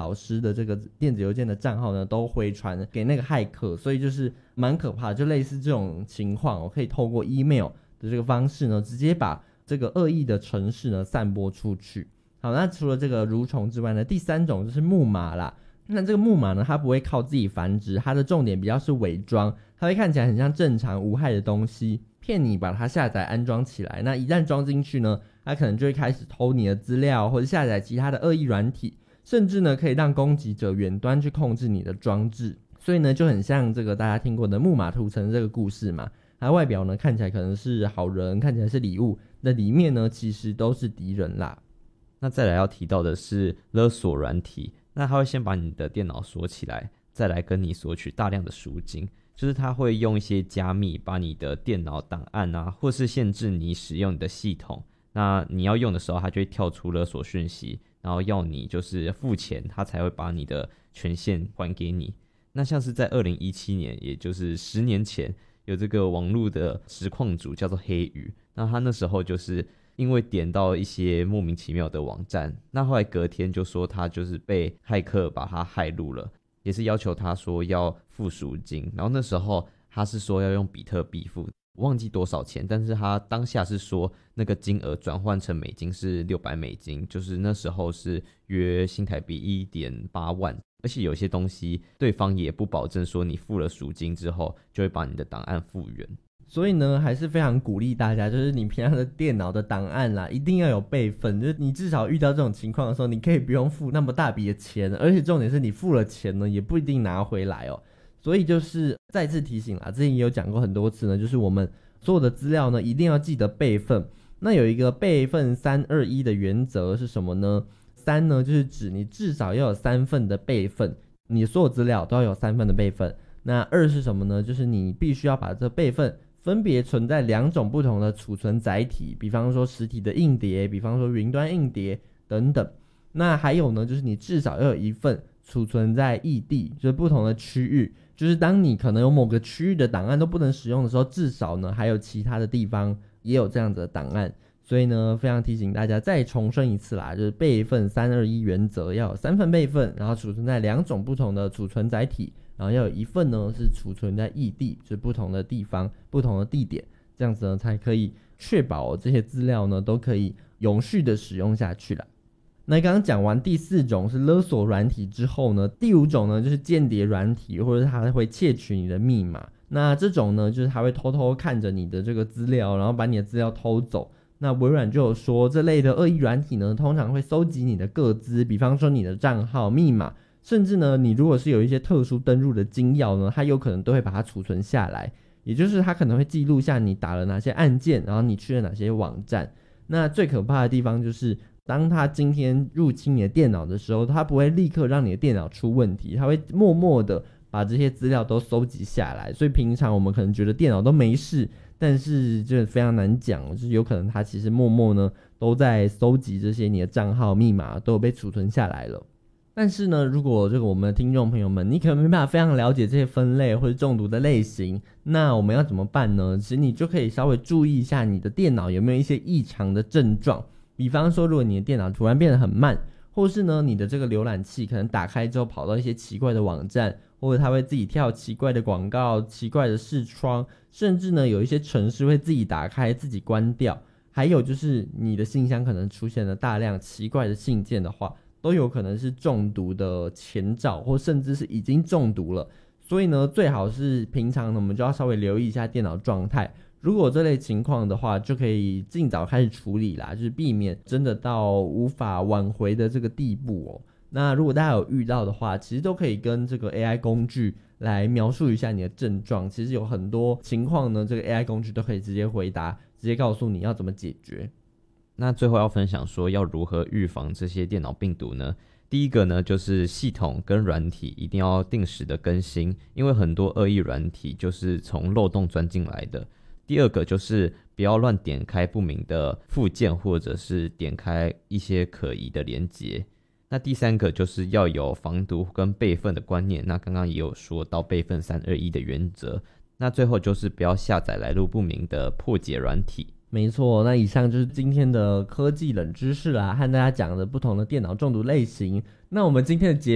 老师的这个电子邮件的账号呢都回传给那个骇客，所以就是蛮可怕的。就类似这种情况，我可以透过 email 的这个方式呢，直接把这个恶意的程式呢散播出去。好，那除了这个蠕虫之外呢，第三种就是木马啦。那这个木马呢，它不会靠自己繁殖，它的重点比较是伪装，它会看起来很像正常无害的东西，骗你把它下载安装起来。那一旦装进去呢，它可能就会开始偷你的资料，或者下载其他的恶意软体，甚至呢可以让攻击者远端去控制你的装置。所以呢就很像这个大家听过的木马屠城这个故事嘛，它外表呢看起来可能是好人，看起来是礼物，那里面呢其实都是敌人啦。 那再来要提到的是勒索软体，那他会先把你的电脑锁起来，再来跟你索取大量的赎金，就是他会用一些加密把你的电脑档案啊，或是限制你使用你的系统，那你要用的时候他就会跳出勒索讯息，然后要你就是付钱，他才会把你的权限还给你。那像是在2017年，也就是10年前，有这个网络的实况主叫做黑羽，那他那时候就是因为点到一些莫名其妙的网站，那后来隔天就说他就是被骇客把他骇入了，也是要求他说要付赎金，然后那时候他是说要用比特币付，我忘记多少钱，但是他当下是说那个金额转换成美金是$600，就是那时候是约新台币1.8万，而且有些东西对方也不保证说你付了赎金之后就会把你的档案复原。 所以呢还是非常鼓励大家，就是你平常的电脑的档案啦一定要有备份，就是你至少遇到这种情况的时候，你可以不用付那么大笔的钱，而且重点是你付了钱呢也不一定拿回来哦。所以就是再次提醒啦，之前也有讲过很多次呢，就是我们所有的资料呢一定要记得备份。那有一个备份321的原则是什么呢？3呢就是指你至少要有3份的备份，你所有资料都要有3份的备份。那2是什么呢？就是你必须要把这备份分别存在2种不同的储存载体，比方说实体的硬碟，比方说云端硬碟等等。那还有呢，就是你至少要有1份储存在异地，就是不同的区域，就是当你可能有某个区域的档案都不能使用的时候，至少呢还有其他的地方也有这样子的档案。所以呢非常提醒大家再重申一次啦，就是备份321原则，要有3份备份，然后储存在2种不同的储存载体，然后要有1份呢是储存在异地，就是不同的地方不同的地点，这样子呢才可以确保这些资料呢都可以永续的使用下去啦。那刚刚讲完第4种是勒索软体之后呢，第5种呢就是间谍软体，或者是它会窃取你的密码。那这种呢就是它会偷偷看着你的这个资料，然后把你的资料偷走。那微软就有说，这类的恶意软体呢通常会搜集你的个资，比方说你的账号密码，甚至呢你如果是有一些特殊登入的金钥呢，它有可能都会把它储存下来，也就是它可能会记录下你打了哪些按键，然后你去了哪些网站。那最可怕的地方就是当它今天入侵你的电脑的时候，它不会立刻让你的电脑出问题，它会默默的把这些资料都收集下来。所以平常我们可能觉得电脑都没事，但是就非常难讲，就是有可能它其实默默呢都在搜集这些你的账号密码都有被储存下来了。但是呢如果这个我们的听众朋友们你可能没办法非常了解这些分类或者中毒的类型，那我们要怎么办呢？其实你就可以稍微注意一下你的电脑有没有一些异常的症状，比方说如果你的电脑突然变得很慢，或是呢你的这个浏览器可能打开之后跑到一些奇怪的网站，或者它会自己跳奇怪的广告、奇怪的视窗，甚至呢有一些程式会自己打开自己关掉，还有就是你的信箱可能出现了大量奇怪的信件的话，都有可能是中毒的前兆，或甚至是已经中毒了。所以呢最好是平常呢我们就要稍微留意一下电脑状态，如果这类情况的话就可以尽早开始处理啦，就是避免真的到无法挽回的这个地步哦。那如果大家有遇到的话，其实都可以跟这个 AI 工具来描述一下你的症状，其实有很多情况呢这个 AI 工具都可以直接回答，直接告诉你要怎么解决。 那最后要分享说要如何预防这些电脑病毒呢？第一个呢就是系统跟软体一定要定时的更新，因为很多恶意软体就是从漏洞钻进来的。第二个就是不要乱点开不明的附件，或者是点开一些可疑的连结。那第三个就是要有防毒跟备份的观念，那刚刚也有说到备份321的原则。那最后就是不要下载来路不明的破解软体。 没错，那以上就是今天的科技冷知识啦，和大家讲的不同的电脑中毒类型。那我们今天的节